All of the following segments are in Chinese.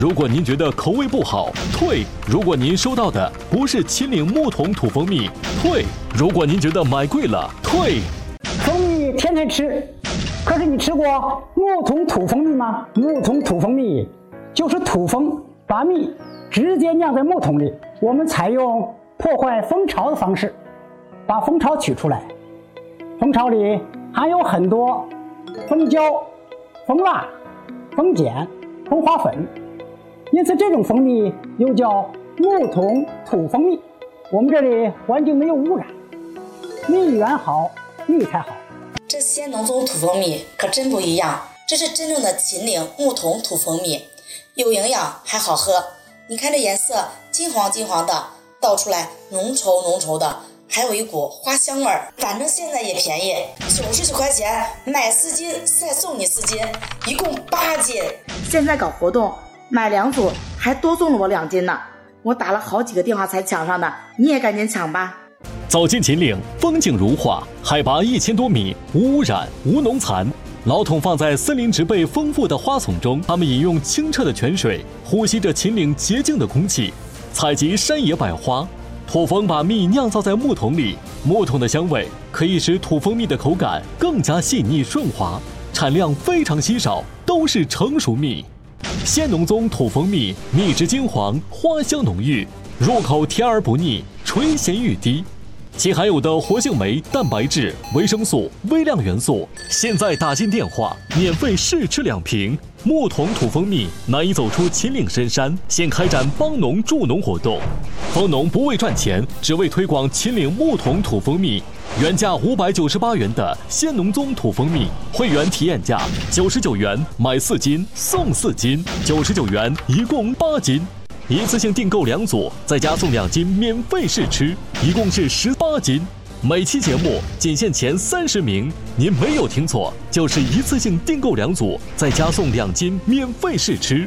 如果您觉得口味不好，退；如果您收到的不是秦岭木桶土蜂蜜，退；如果您觉得买贵了，退。 蜂蜜天天吃，可是你吃过木桶土蜂蜜吗？木桶土蜂蜜就是土蜂把蜜直接酿在木桶里，我们采用破坏蜂巢的方式，把蜂巢取出来。蜂巢里含有很多蜂胶、蜂蜡、蜂碱、蜂花粉，因此这种蜂蜜又叫木桶土蜂蜜。我们这里环境没有污染，蜜源好，蜜才好。 这仙农宗土蜂蜜可真不一样，这是真正的秦岭木桶土蜂蜜，有营养还好喝。你看这颜色金黄金黄的，倒出来浓稠浓稠的，还有一股花香味儿。反正现在也便宜，99块钱买4斤，再送你4斤，一共8斤。现在搞活动，买2组还多送了我2斤呢。我打了好几个电话才抢上的，你也赶紧抢吧。 走进秦岭，风景如画，海拔1000多米，无污染，无农残。老桶放在森林植被丰富的花丛中，它们饮用清澈的泉水，呼吸着秦岭洁净的空气，采集山野百花。土蜂把蜜酿造在木桶里，木桶的香味可以使土蜂蜜的口感更加细腻顺滑，产量非常稀少，都是成熟蜜。仙农宗土蜂蜜蜜质金黄，花香浓郁，入口甜而不腻，垂涎欲滴。其含有的活性酶、蛋白质、维生素、微量元素，现在打进电话，免费试吃2瓶。木桶土蜂蜜难以走出秦岭深山，现开展帮农助农活动。蜂农不为赚钱，只为推广秦岭木桶土蜂蜜。原价598元的仙农宗土蜂蜜，会员体验价99元，买4斤送4斤，99元一共8斤。一次性订购2组，再加送2斤免费试吃，一共是18斤。每期节目仅限前30名，您没有听错，就是一次性订购2组，再加送2斤免费试吃。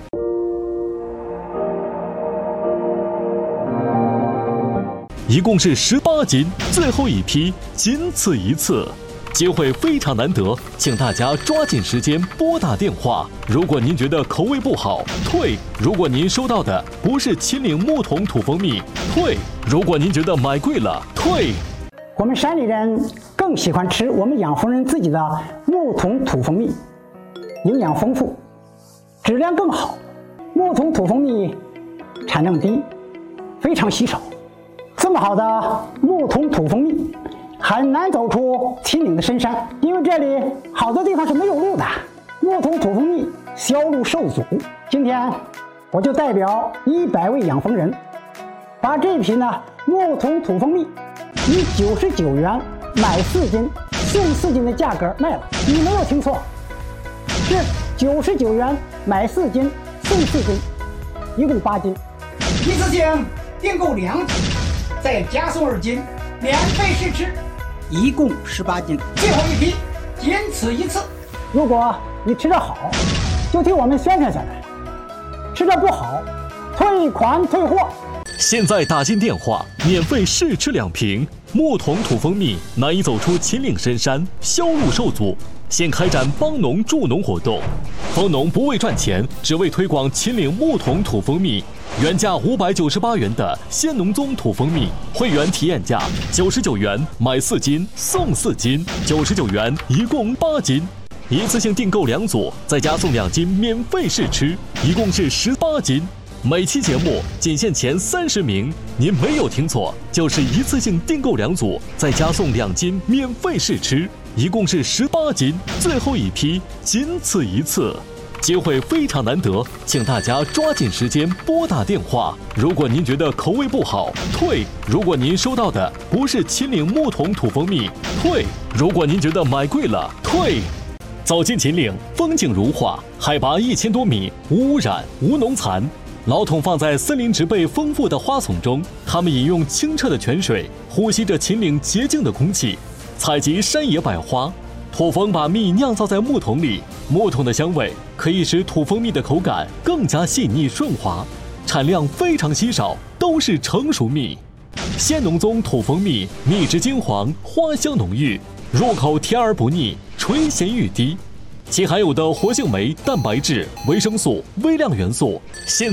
一共是18斤，最后一批，仅此一次。机会非常难得，请大家抓紧时间拨打电话。如果您觉得口味不好，退；如果您收到的不是秦岭木桶土蜂蜜，退；如果您觉得买贵了，退。 我们山里人更喜欢吃我们养蜂人自己的木桶土蜂蜜，营养丰富，质量更好。木桶土蜂蜜产量低，非常稀少。这么好的木桶土蜂蜜很难走出秦岭的深山，因为这里好多地方是没有路的。木桶土蜂蜜销路受阻，今天我就代表100位养蜂人，把这瓶的木桶土蜂蜜以99元买4斤送4斤的价格卖了。你没有听错，是99元买4斤送4斤，一共8斤。一次性订购2斤，再加送2斤免费试吃，一共18斤，最后一批，仅此一次。如果你吃得好，就替我们宣传宣传；吃得不好，退款退货。 现在打进电话，免费试吃2瓶。木桶土蜂蜜难以走出秦岭深山，销路受阻，现开展帮农助农活动。蜂农不为赚钱，只为推广秦岭木桶土蜂蜜。原价598元的仙农宗土蜂蜜，会员体验价99元，买4斤送4斤，99元一共8斤。一次性订购2组，再加送2斤免费试吃，一共是18斤。每期节目仅限前30名，您没有听错，就是一次性订购2组，再加送2斤免费试吃，一共是18斤，最后一批，仅此一次。机会非常难得，请大家抓紧时间拨打电话。如果您觉得口味不好，退；如果您收到的不是秦岭木桶土蜂蜜，退；如果您觉得买贵了，退。走进秦岭，风景如画，海拔1000多米，无污染，无农残。老桶放在森林植被丰富的花丛中，它们饮用清澈的泉水，呼吸着秦岭洁净的空气，采集山野百花。土蜂把蜜酿造在木桶里，木桶的香味可以使土蜂蜜的口感更加细腻顺滑，产量非常稀少，都是成熟蜜。仙农宗土蜂蜜蜜质金黄，花香浓郁，入口甜而不腻，垂涎欲滴。 其含有的活性酶、蛋白质、维生素、微量元素，现